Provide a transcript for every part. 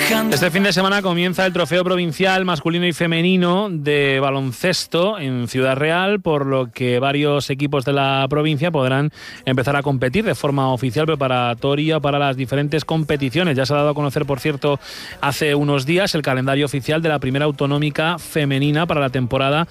Este fin de semana comienza el trofeo provincial masculino y femenino de baloncesto en Ciudad Real, por lo que varios equipos de la provincia podrán empezar a competir de forma oficial preparatoria para las diferentes competiciones. Ya se ha dado a conocer, por cierto, hace unos días el calendario oficial de la primera autonómica femenina para la temporada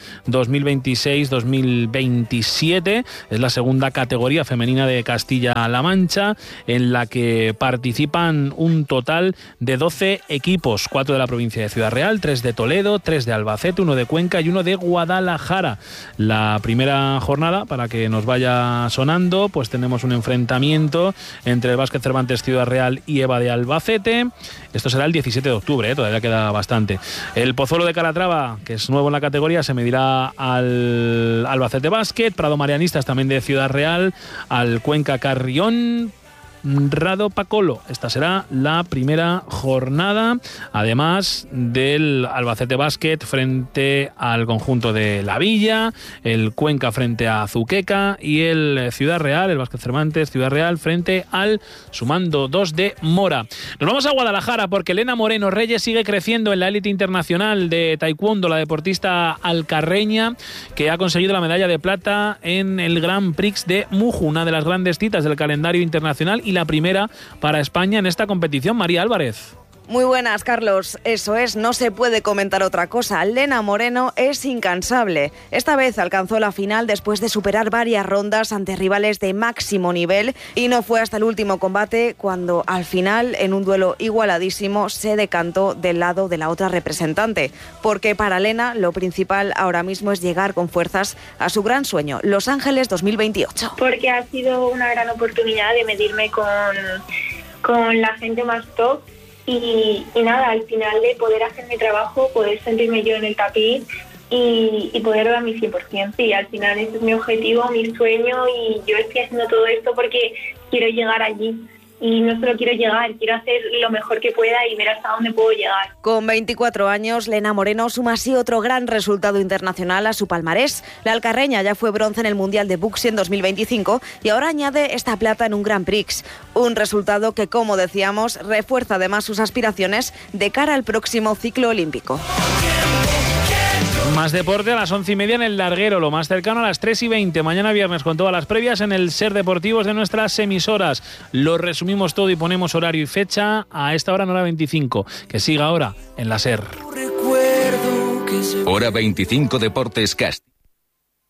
2026-2027. Es la segunda categoría femenina de Castilla-La Mancha, en la que participan un total de 12 equipos, 4 de la provincia de Ciudad Real, 3 de Toledo, 3 de Albacete, 1 de Cuenca y 1 de Guadalajara. La primera jornada, para que nos vaya sonando, pues tenemos un enfrentamiento entre el Básquet Cervantes Ciudad Real y EVA de Albacete. Esto será el 17 de octubre, todavía queda bastante. El Pozuelo de Calatrava, que es nuevo en la categoría, se medirá al Albacete Básquet. Prado Marianistas, también de Ciudad Real, al Cuenca Carrión. Rado Pacolo. Esta será la primera jornada, además del Albacete Básquet frente al conjunto de La Villa, el Cuenca frente a Azuqueca y el Ciudad Real, el Básquet Cervantes Ciudad Real frente al Sumando 2 de Mora. Nos vamos a Guadalajara porque Elena Moreno Reyes sigue creciendo en la élite internacional de taekwondo, la deportista alcarreña que ha conseguido la medalla de plata en el Grand Prix de Muju, una de las grandes citas del calendario internacional y la primera para España en esta competición. María Álvarez. Muy buenas, Carlos. Eso es, no se puede comentar otra cosa. Lena Moreno es incansable. Esta vez alcanzó la final después de superar varias rondas ante rivales de máximo nivel y no fue hasta el último combate cuando al final, en un duelo igualadísimo, se decantó del lado de la otra representante. Porque para Lena lo principal ahora mismo es llegar con fuerzas a su gran sueño, Los Ángeles 2028. Porque ha sido una gran oportunidad de medirme con la gente más top. Y nada, al final de poder hacer mi trabajo, poder sentirme yo en el tapiz y poder dar mi 100%. Sí, al final ese es mi objetivo, mi sueño y yo estoy haciendo todo esto porque quiero llegar allí. Y no solo quiero llegar, quiero hacer lo mejor que pueda y ver hasta dónde puedo llegar. Con 24 años, Lena Moreno suma así otro gran resultado internacional a su palmarés. La alcarreña ya fue bronce en el Mundial de Boxing en 2025 y ahora añade esta plata en un Grand Prix. Un resultado que, como decíamos, refuerza además sus aspiraciones de cara al próximo ciclo olímpico. Más deporte a las 11:30 en el Larguero, lo más cercano a las 3:20. Mañana viernes con todas las previas en el Ser Deportivos de nuestras emisoras. Lo resumimos todo y ponemos horario y fecha a esta hora, en hora 25. Que siga ahora en la Ser. Hora 25 Deportes Cast.